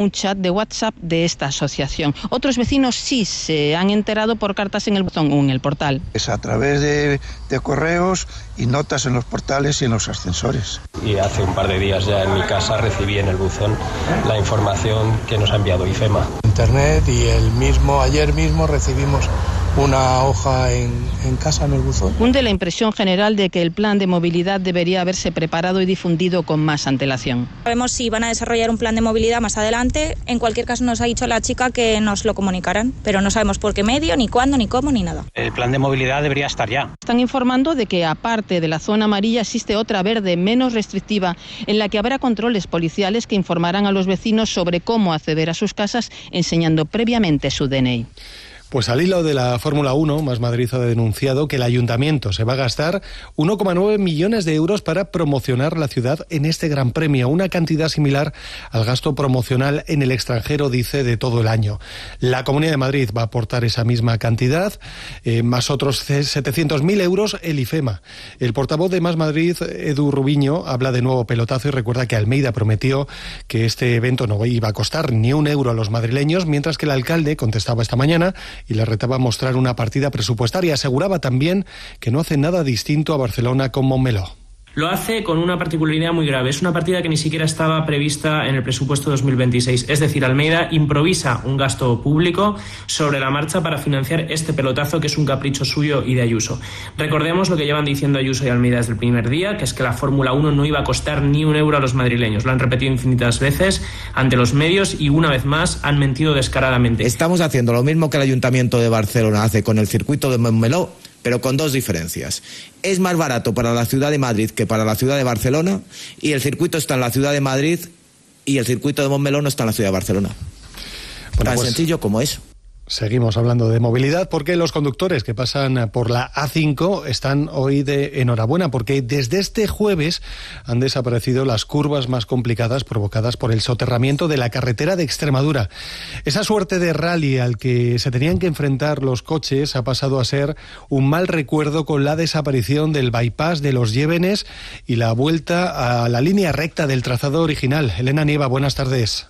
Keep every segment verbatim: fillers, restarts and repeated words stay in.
un chat de WhatsApp de esta asociación. Otros vecinos sí se han enterado por cartas en el buzón o en el portal. Es a través de, de correos y notas en los portales y en los ascensores. Y hace un par de días ya en mi casa recibí en el buzón la información que nos ha enviado IFEMA. Internet y el mismo, ayer mismo recibimos una hoja en, en casa, en el buzón. Hunde la impresión general de que el plan de movilidad debería haberse preparado y difundido con más antelación. Sabemos si van a desarrollar un plan de movilidad más adelante. En cualquier caso nos ha dicho la chica que nos lo comunicarán, pero no sabemos por qué medio, ni cuándo, ni cómo, ni nada. El plan de movilidad debería estar ya. Están informando de que aparte de la zona amarilla existe otra verde menos restrictiva en la que habrá controles policiales que informarán a los vecinos sobre cómo acceder a sus casas enseñando previamente su D N I. Pues al hilo de la Fórmula uno, Más Madrid ha denunciado que el ayuntamiento se va a gastar uno coma nueve millones de euros para promocionar la ciudad en este Gran Premio, una cantidad similar al gasto promocional en el extranjero, dice, de todo el año. La Comunidad de Madrid va a aportar esa misma cantidad, eh, más otros setecientos mil euros el IFEMA. El portavoz de Más Madrid, Edu Rubiño, habla de nuevo pelotazo y recuerda que Almeida prometió que este evento no iba a costar ni un euro a los madrileños, mientras que el alcalde contestaba esta mañana y le retaba a mostrar una partida presupuestaria. Aseguraba también que no hace nada distinto a Barcelona con Montmeló. Lo hace con una particularidad muy grave. Es una partida que ni siquiera estaba prevista en el presupuesto dos mil veintiséis. Es decir, Almeida improvisa un gasto público sobre la marcha para financiar este pelotazo que es un capricho suyo y de Ayuso. Recordemos lo que llevan diciendo Ayuso y Almeida desde el primer día, que es que la Fórmula uno no iba a costar ni un euro a los madrileños. Lo han repetido infinitas veces ante los medios y una vez más han mentido descaradamente. Estamos haciendo lo mismo que el Ayuntamiento de Barcelona hace con el circuito de Montmeló, pero con dos diferencias. Es más barato para la ciudad de Madrid que para la ciudad de Barcelona, y el circuito está en la ciudad de Madrid y el circuito de Montmeló no está en la ciudad de Barcelona. Bueno, Tan pues, sencillo como eso. Seguimos hablando de movilidad porque los conductores que pasan por la A cinco están hoy de enhorabuena porque desde este jueves han desaparecido las curvas más complicadas provocadas por el soterramiento de la carretera de Extremadura. Esa suerte de rally al que se tenían que enfrentar los coches ha pasado a ser un mal recuerdo con la desaparición del bypass de Los Llévenes y la vuelta a la línea recta del trazado original. Elena Nieva, buenas tardes.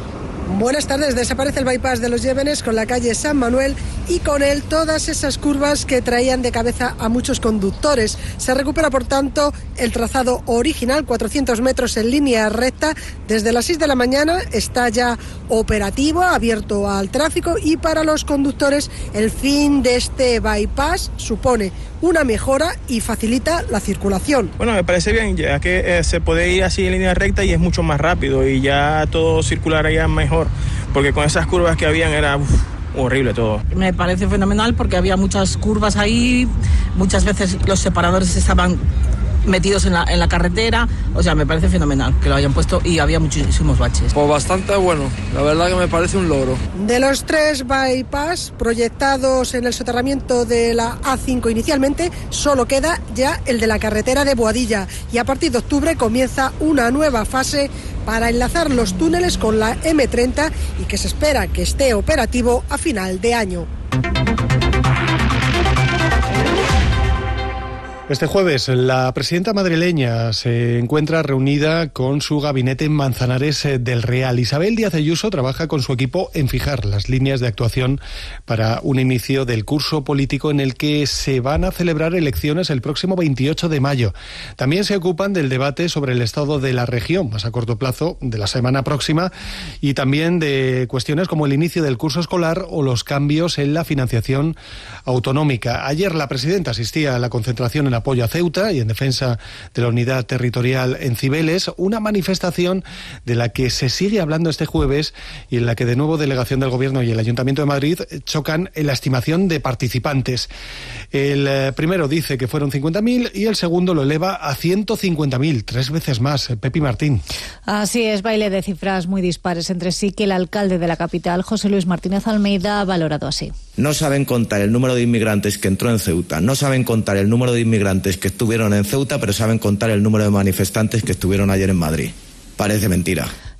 Buenas tardes. Desaparece el bypass de Los Llévenes con la calle San Manuel y con él todas esas curvas que traían de cabeza a muchos conductores. Se recupera, por tanto, el trazado original, cuatrocientos metros en línea recta. Desde las seis de la mañana está ya operativo, abierto al tráfico, y para los conductores el fin de este bypass supone una mejora y facilita la circulación. Bueno, me parece bien, ya que eh, se puede ir así en línea recta y es mucho más rápido y ya todo circularía mejor, porque con esas curvas que habían era uf, horrible todo. Me parece fenomenal porque había muchas curvas ahí, muchas veces los separadores estaban metidos en la, en la carretera, o sea, me parece fenomenal que lo hayan puesto y había muchísimos baches. Pues bastante bueno, la verdad que me parece un logro. De los tres bypass proyectados en el soterramiento de la A cinco inicialmente, solo queda ya el de la carretera de Boadilla y a partir de octubre comienza una nueva fase para enlazar los túneles con la eme treinta y que se espera que esté operativo a final de año. Este jueves la presidenta madrileña se encuentra reunida con su gabinete en Manzanares del Real. Isabel Díaz Ayuso trabaja con su equipo en fijar las líneas de actuación para un inicio del curso político en el que se van a celebrar elecciones el próximo veintiocho de mayo. También se ocupan del debate sobre el estado de la región, más a corto plazo, de la semana próxima, y también de cuestiones como el inicio del curso escolar o los cambios en la financiación autonómica. Ayer la presidenta asistía a la concentración en apoyo a Ceuta y en defensa de la unidad territorial en Cibeles, una manifestación de la que se sigue hablando este jueves y en la que de nuevo delegación del Gobierno y el Ayuntamiento de Madrid chocan en la estimación de participantes. El primero dice que fueron cincuenta mil y el segundo lo eleva a ciento cincuenta mil, tres veces más. Pepi Martín. Así es, baile de cifras muy dispares entre sí que el alcalde de la capital, José Luis Martínez Almeida, ha valorado así. No saben contar el número de inmigrantes que entró en Ceuta, no saben contar el número de inmigrantes que estuvieron en Ceuta, pero saben contar el número de manifestantes que estuvieron ayer en Madrid. Parece mentira.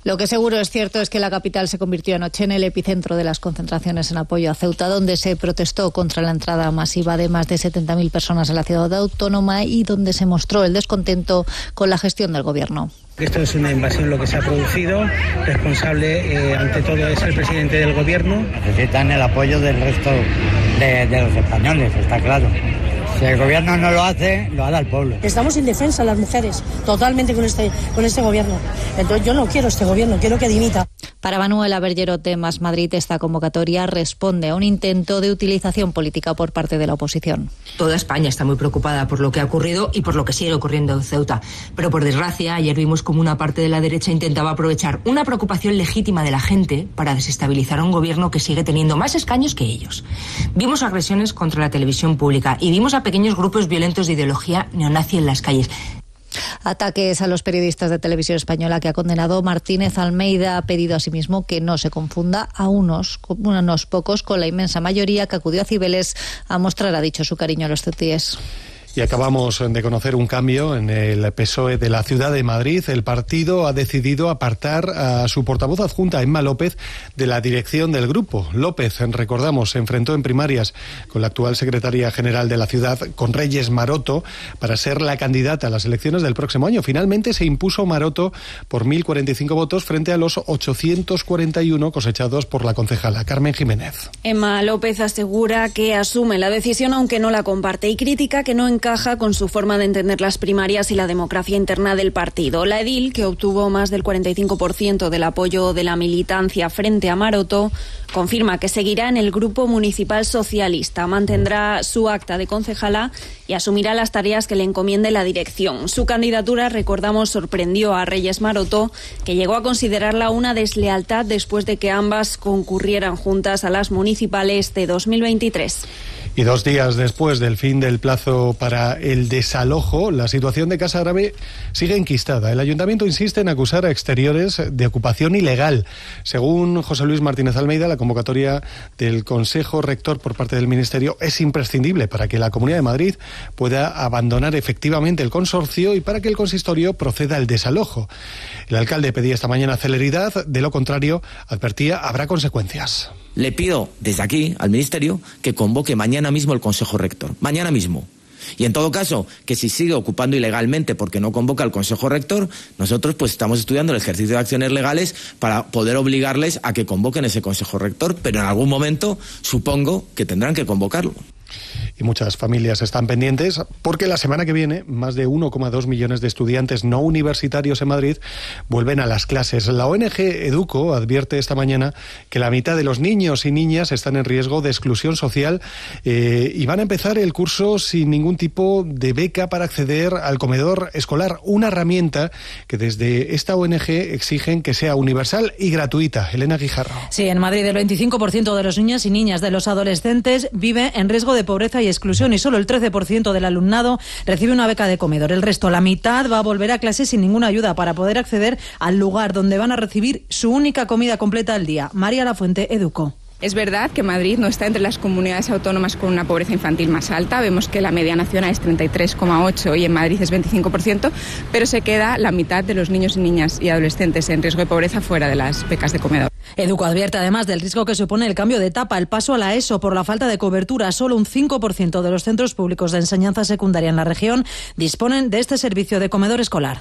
Lo que seguro es cierto es que la capital se convirtió anoche en el epicentro de las concentraciones en apoyo a Ceuta, donde se protestó contra la entrada masiva de más de setenta mil personas a la ciudad autónoma y donde se mostró el descontento con la gestión del gobierno. Esto es una invasión lo que se ha producido, responsable eh, ante todo es el presidente del gobierno. Necesitan el apoyo del resto de, de los españoles, está claro. Si el gobierno no lo hace, lo hará el pueblo. Estamos indefensas las mujeres, totalmente con este, con este gobierno. Entonces yo no quiero este gobierno, quiero que dimita. Para Manuel Aberllero de Más Madrid, esta convocatoria responde a un intento de utilización política por parte de la oposición. Toda España está muy preocupada por lo que ha ocurrido y por lo que sigue ocurriendo en Ceuta. Pero por desgracia, ayer vimos como una parte de la derecha intentaba aprovechar una preocupación legítima de la gente para desestabilizar a un gobierno que sigue teniendo más escaños que ellos. Vimos agresiones contra la televisión pública y vimos a pequeños grupos violentos de ideología neonazi en las calles. Ataques a los periodistas de Televisión Española que ha condenado Martínez Almeida. Ha pedido asimismo que no se confunda a unos, unos pocos con la inmensa mayoría que acudió a Cibeles a mostrar, ha dicho, su cariño a los ceutíes. Y acabamos de conocer un cambio en el P S O E de la Ciudad de Madrid. El partido ha decidido apartar a su portavoz adjunta, Emma López, de la dirección del grupo. López, recordamos, se enfrentó en primarias con la actual secretaria general de la ciudad, con Reyes Maroto, para ser la candidata a las elecciones del próximo año. Finalmente se impuso Maroto por mil cuarenta y cinco votos frente a los ochocientos cuarenta y uno cosechados por la concejala Carmen Jiménez. Emma López asegura que asume la decisión aunque no la comparte y critica que no encaja con su forma de entender las primarias y la democracia interna del partido. La edil, que obtuvo más del cuarenta y cinco por ciento del apoyo de la militancia frente a Maroto, confirma que seguirá en el Grupo Municipal Socialista, mantendrá su acta de concejala y asumirá las tareas que le encomiende la dirección. Su candidatura, recordamos, sorprendió a Reyes Maroto, que llegó a considerarla una deslealtad después de que ambas concurrieran juntas a las municipales de dos mil veintitrés. Y dos días después del fin del plazo para el desalojo, la situación de Casa Grave sigue enquistada. El ayuntamiento insiste en acusar a exteriores de ocupación ilegal. Según José Luis Martínez Almeida, la convocatoria del Consejo Rector por parte del Ministerio es imprescindible para que la Comunidad de Madrid pueda abandonar efectivamente el consorcio y para que el consistorio proceda al desalojo. El alcalde pedía esta mañana celeridad, de lo contrario, advertía, habrá consecuencias. Le pido desde aquí al Ministerio que convoque mañana mismo el Consejo Rector. Mañana mismo. Y en todo caso, que si sigue ocupando ilegalmente porque no convoca al Consejo Rector, nosotros pues estamos estudiando el ejercicio de acciones legales para poder obligarles a que convoquen ese Consejo Rector, pero en algún momento supongo que tendrán que convocarlo. Y muchas familias están pendientes porque la semana que viene más de uno coma dos millones de estudiantes no universitarios en Madrid vuelven a las clases. La O N G Educo advierte esta mañana que la mitad de los niños y niñas están en riesgo de exclusión social eh, y van a empezar el curso sin ningún tipo de beca para acceder al comedor escolar, una herramienta que desde esta O N G exigen que sea universal y gratuita. Elena Guijarro. Sí, en Madrid el veinticinco por ciento de los niños y niñas de los adolescentes vive en riesgo de pobreza y exclusión y solo el trece por ciento del alumnado recibe una beca de comedor. El resto, la mitad, va a volver a clase sin ninguna ayuda para poder acceder al lugar donde van a recibir su única comida completa al día. María Lafuente, Educo. Es verdad que Madrid no está entre las comunidades autónomas con una pobreza infantil más alta. Vemos que la media nacional es treinta y tres coma ocho y en Madrid es veinticinco por ciento, pero se queda la mitad de los niños y niñas y adolescentes en riesgo de pobreza fuera de las becas de comedor. Educo advierte además del riesgo que supone el cambio de etapa, el paso a la ESO por la falta de cobertura. Solo un cinco por ciento de los centros públicos de enseñanza secundaria en la región disponen de este servicio de comedor escolar.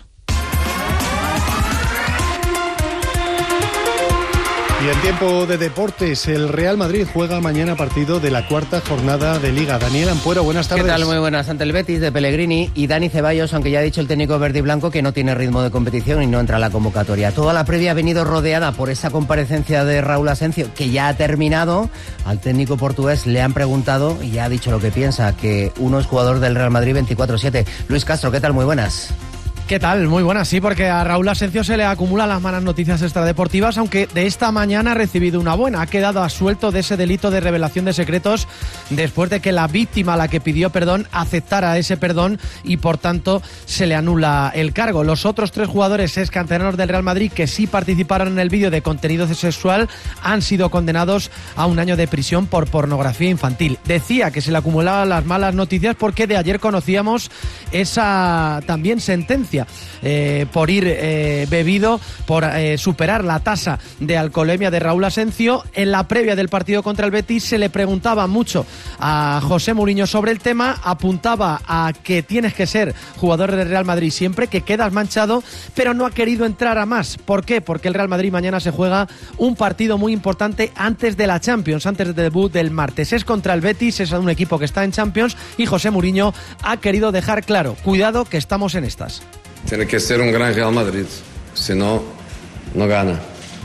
Y en tiempo de deportes, el Real Madrid juega mañana partido de la cuarta jornada de Liga. Daniel Ampuero, buenas tardes. ¿Qué tal? Muy buenas. Ante el Betis de Pellegrini y Dani Ceballos, aunque ya ha dicho el técnico verde y blanco que no tiene ritmo de competición y no entra a la convocatoria. Toda la previa ha venido rodeada por esa comparecencia de Raúl Asencio, que ya ha terminado. Al técnico portugués le han preguntado y ya ha dicho lo que piensa, que uno es jugador del Real Madrid veinticuatro siete. Luis Castro, ¿qué tal? Muy buenas. ¿Qué tal? Muy buenas, sí, porque a Raúl Asencio se le acumulan las malas noticias extradeportivas, aunque de esta mañana ha recibido una buena. Ha quedado absuelto de ese delito de revelación de secretos después de que la víctima a la que pidió perdón aceptara ese perdón y por tanto se le anula el cargo. Los otros tres jugadores ex canteranos del Real Madrid que sí participaron en el vídeo de contenido sexual han sido condenados a un año de prisión por pornografía infantil. Decía que se le acumulaban las malas noticias porque de ayer conocíamos esa también sentencia justicia eh, por ir eh, bebido, por eh, superar la tasa de alcoholemia de Raúl Asencio. En la previa del partido contra el Betis se le preguntaba mucho a José Mourinho sobre el tema, apuntaba a que tienes que ser jugador del Real Madrid siempre, que quedas manchado, pero no ha querido entrar a más. ¿Por qué? Porque el Real Madrid mañana se juega un partido muy importante antes de la Champions, antes del debut del martes. Es contra el Betis, es un equipo que está en Champions, y José Mourinho ha querido dejar claro, cuidado que estamos en estas. Tiene que ser un gran Real Madrid, si no, no gana.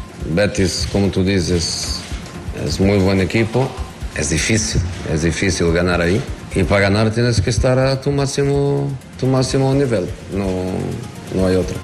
Betis, como tú dices, es muy buen equipo, es difícil, es difícil ganar ahí. Y para ganar tienes que estar a tu máximo, tu máximo nivel, no, no hay otra.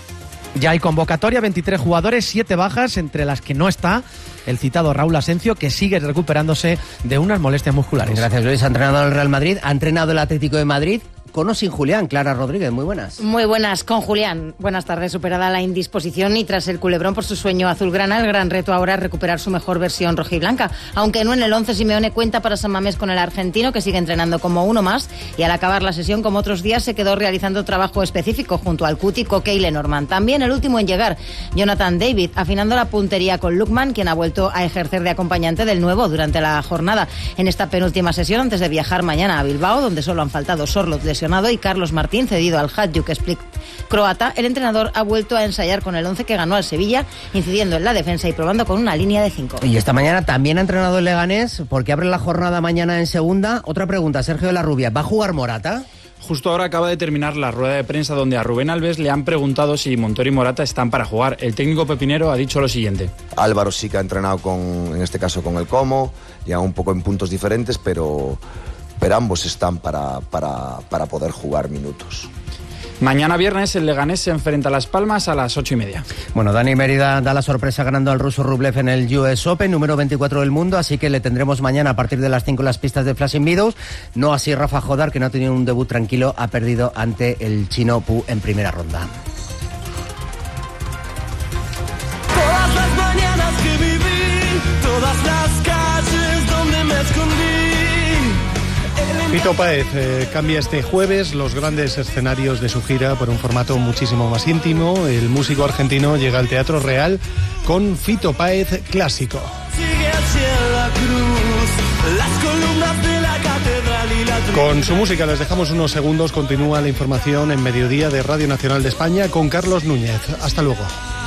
Ya hay convocatoria, veintitrés jugadores, siete bajas, entre las que no está el citado Raúl Asencio, que sigue recuperándose de unas molestias musculares. Gracias, Luis. Ha entrenado el Real Madrid, ha entrenado el Atlético de Madrid, con o sin Julián. Clara Rodríguez, muy buenas. Muy buenas, con Julián. Buenas tardes. Superada la indisposición y tras el culebrón por su sueño azulgrana, el gran reto ahora es recuperar su mejor versión rojiblanca. Aunque no en el once, Simeone cuenta para San Mamés con el argentino, que sigue entrenando como uno más, y al acabar la sesión, como otros días, se quedó realizando trabajo específico junto al Cuti, Coque y Lenormand. También el último en llegar, Jonathan David, afinando la puntería con Lookman, quien ha vuelto a ejercer de acompañante del nuevo durante la jornada. En esta penúltima sesión, antes de viajar mañana a Bilbao, donde solo han faltado Sorloth lesionado y Carlos Martín cedido al Hajduk Split croata, el entrenador ha vuelto a ensayar con el once que ganó al Sevilla, incidiendo en la defensa y probando con una línea de cinco. Y esta mañana también ha entrenado el Leganés, porque abre la jornada mañana en segunda. Otra pregunta, Sergio de la Rubia, ¿va a jugar Morata? Justo ahora acaba de terminar la rueda de prensa donde a Rubén Alves le han preguntado si Montoro y Morata están para jugar. El técnico pepinero ha dicho lo siguiente. Álvaro sí que ha entrenado con, en este caso con el Como, ya un poco en puntos diferentes, pero, pero ambos están para, para, para poder jugar minutos. Mañana viernes el Leganés se enfrenta a Las Palmas a las ocho y media. Bueno, Dani Mérida da la sorpresa ganando al ruso Rublev en el U S Open, número veinticuatro del mundo, así que le tendremos mañana a partir de las cinco en las pistas de Flashing Meadows. No así Rafa Jodar, que no ha tenido un debut tranquilo, ha perdido ante el chino Pu en primera ronda. Todas las mañanas que viví, todas las calles donde me escondí. Fito Páez eh, cambia este jueves los grandes escenarios de su gira por un formato muchísimo más íntimo. El músico argentino llega al Teatro Real con Fito Páez Clásico. Sigue hacia la cruz, las columnas de la catedral y la cruz. Con su música les dejamos unos segundos. Continúa la información en Mediodía de Radio Nacional de España con Carlos Núñez. Hasta luego.